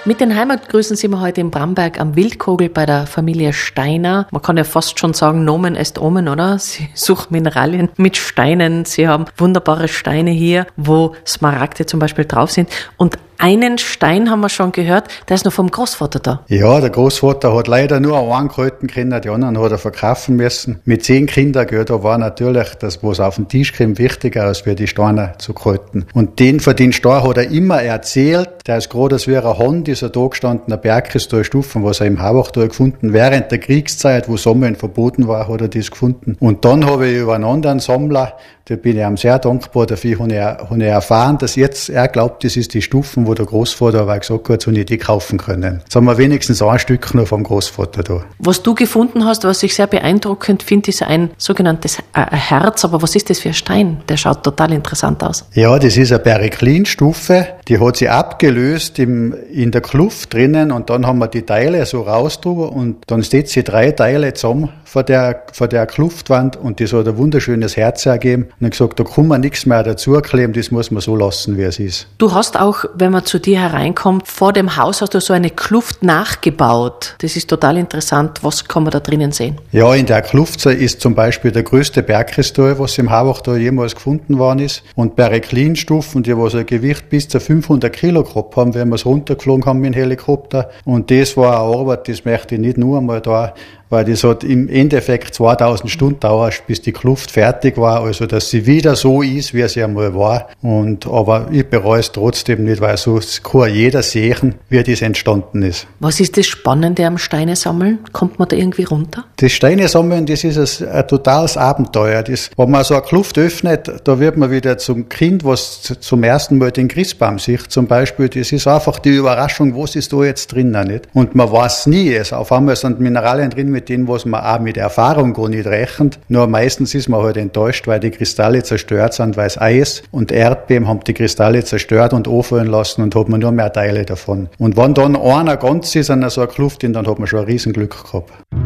Mit den Heimatgrüßen sind wir heute in Bramberg am Wildkogel bei der Familie Steiner. Man kann ja fast schon sagen, Nomen est Omen, oder? Sie suchen Mineralien mit Steinen. Sie haben wunderbare Steine hier, wo Smaragde zum Beispiel drauf sind. Und einen Stein haben wir schon gehört, der ist noch vom Großvater da. Ja, der Großvater hat leider nur einen gehalten können, die anderen hat er verkaufen müssen. Mit 10 Kindern, gell, da war natürlich das, was auf den Tisch kommt, wichtiger, als wir die Steine zu halten. Und für den Stein hat er immer erzählt, der ist gerade als wie ein Hund, ist er da gestanden, der Bergkristallstufen, was er im Haubachtal gefunden. Während der Kriegszeit, wo Sammeln verboten war, hat er das gefunden. Und dann habe ich über einen anderen Sammler, da bin ich ihm sehr dankbar, dafür habe ich erfahren, dass jetzt er glaubt, das ist die Stufen, wo der Großvater aber gesagt hat, soll ich die kaufen können. Jetzt haben wir wenigstens ein Stück noch vom Großvater da. Was du gefunden hast, was ich sehr beeindruckend finde, ist ein sogenanntes Herz. Aber was ist das für ein Stein? Der schaut total interessant aus. Ja, das ist eine Periklinstufe. Die hat sich abgelöst in der Kluft drinnen und dann haben wir die Teile so rausdrüber und dann steht sie 3 Teile zusammen vor der Kluftwand und das hat ein wunderschönes Herz ergeben. Und ich gesagt, da kann man nichts mehr dazukleben, das muss man so lassen, wie es ist. Du hast auch, wenn man zu dir hereinkommt, vor dem Haus hast du so eine Kluft nachgebaut. Das ist total interessant. Was kann man da drinnen sehen? Ja, in der Kluft ist zum Beispiel der größte Bergkristall, was im Haubachtal jemals gefunden worden ist. Und Periklinstufen, die was ein Gewicht bis zu 500 Kilo gehabt haben, wenn wir es runtergeflogen haben mit dem Helikopter. Und das war eine Arbeit, das möchte ich nicht nur einmal da, weil das hat im Endeffekt 2000 Stunden gedauert, bis die Kluft fertig war, also dass sie wieder so ist, wie sie einmal war. Aber ich bereue es trotzdem nicht, weil so kann jeder sehen, wie das entstanden ist. Was ist das Spannende am Steinesammeln? Kommt man da irgendwie runter? Das Steinesammeln, das ist ein totales Abenteuer. Wenn man so eine Kluft öffnet, da wird man wieder zum Kind, was zum ersten Mal den Christbaum sieht, zum Beispiel. Das ist einfach die Überraschung, was ist da jetzt drinnen, nicht? Und man weiß nie, auf einmal sind Mineralien drin, mit denen, was man auch mit Erfahrung gar nicht rechnet. Nur meistens ist man halt enttäuscht, weil die Kristalle zerstört sind, weil es Eis und Erdbeben haben die Kristalle zerstört und anfallen lassen und hat man nur mehr Teile davon. Und wenn dann einer ganz ist an so einer Kluft, dann hat man schon ein Riesenglück gehabt.